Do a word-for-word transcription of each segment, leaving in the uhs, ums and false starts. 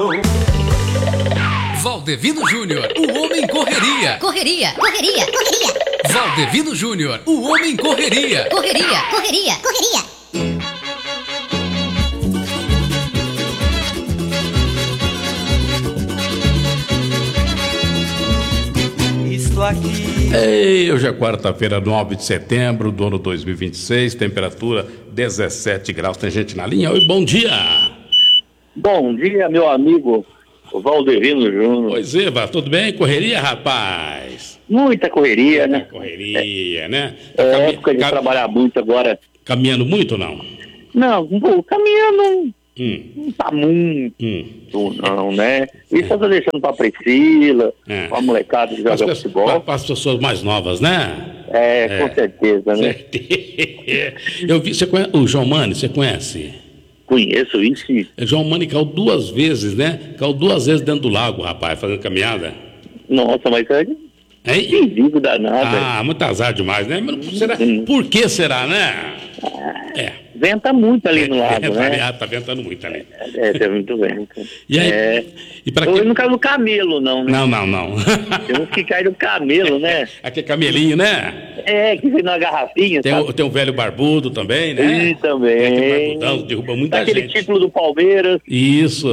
Valdevino Júnior, o homem correria. Correria, correria, correria. Valdevino Júnior, o homem correria. Correria, correria, correria. Estou aqui. Ei, hoje é quarta-feira, nove de setembro do ano dois mil e vinte e seis, temperatura dezessete graus. Tem gente na linha? Oi, bom dia. Bom dia, meu amigo Valdevino Júnior. Pois é, Eva, tudo bem? Correria, rapaz? Muita correria, Muita né? correria, né? É Tá cami- época de cam- trabalhar muito agora. Caminhando muito ou não? Não, pô, caminhando Hum, não tá muito, hum. não, né? Isso eu tô deixando pra Priscila, É. pra molecada que joga Para futebol. as pessoas mais novas, né? É, É. com certeza, né? Certeza. Eu vi, você conhece, o João Mani, você conhece? Conheço isso. O João Mani caiu duas vezes, né? Caiu duas vezes dentro do lago, rapaz, fazendo caminhada. Nossa, mas é Hein? perigo danado. Ah, muito azar demais, né? Mas não- será, Hum. por que será, né? É. Venta muito ali no lago, É, né? tá, tá ventando muito ali. É, tem muito vento. E aí? É. E pra Eu quem... não caio no camelo, não, né? Não, não, não. Tem uns que caem no camelo, né? Aqui é camelinho, né? É, que vem numa garrafinha, Tem sabe? o, tem o velho barbudo também, né? Ih, também. É aquele barbudão, derruba muita Aquele gente. título do Palmeiras. Isso.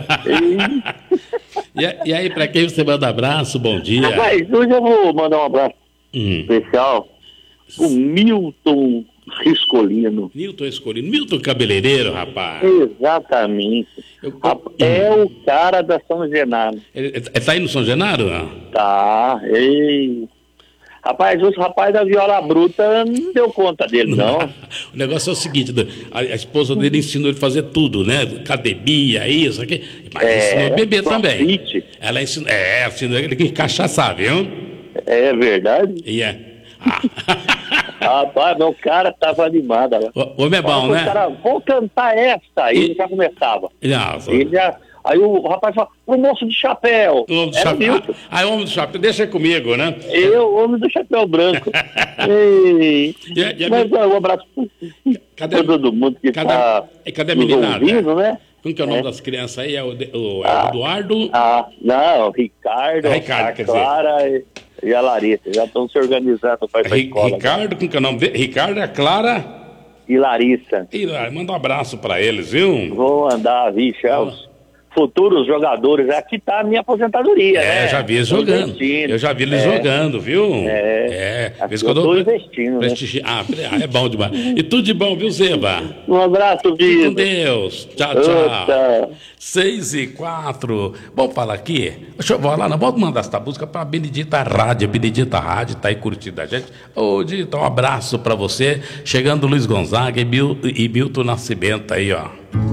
Ih. E, a- e aí, pra quem você manda abraço, bom dia. Rapaz, hoje eu vou mandar um abraço Hum. especial pro Milton Riscolino. Milton Escolino. Milton Cabeleireiro, rapaz. Exatamente. Eu- Rap- É o cara da São Genaro. Ele, ele tá aí no São Genaro? Não? Tá, ei. Rapaz, o rapaz da viola bruta não deu conta dele, não. O negócio é o seguinte, a, a esposa dele ensinou ele a fazer tudo, né? Academia, isso, aqui. Mas É, ensinou a beber também. crossfit. Ela ensinou, é, ensinou ele que cachaçar, viu? É verdade? E é. Ah. Rapaz, meu cara tava animado. Ó. O homem é bom, O né? cara, vou cantar essa. Aí E- ele já começava. Não, Ele já, aí o rapaz fala, o moço de chapéu. o homem do Era chapéu. Milton. Ah, homem do chapéu, deixa comigo, né? Eu, o homem do chapéu branco. Ei, E a- e a- mas ó, um abraço Cadê- para todo mundo que cadê- está e cadê a nos meninada? ouvindo, né? Como que é o nome É. das crianças aí? É o, de- o- é o Ah. Eduardo? Ah, não, Ricardo, É Ricardo, a quer dizer. Clara e, e a Larissa. Já estão se organizando para ir para a Ri- escola. Ricardo, como que é o nome dele? Ricardo, a Clara. E Larissa. E, ah, manda um abraço pra eles, viu? Vou andar, vixe, é, os futuros jogadores. Aqui tá a minha aposentadoria, É, né? já vi eles Tô jogando. investindo. Eu já vi eles É. jogando, viu? É. É. Vez Eu que tô dou- investindo, né? prestigi- Ah, é bom demais. E tudo de bom, viu, Zeba? Um abraço, Fique com Vitor. Deus. Tchau, tchau. Outra. Seis e quatro. Vamos falar aqui. Deixa eu vou lá, não. Vamos mandar essa música pra Benedita Rádio. A Benedita Rádio tá aí curtindo a gente. Ô, Dita, um abraço pra você. Chegando Luiz Gonzaga e, Mil, e Milton Nascimento aí, ó.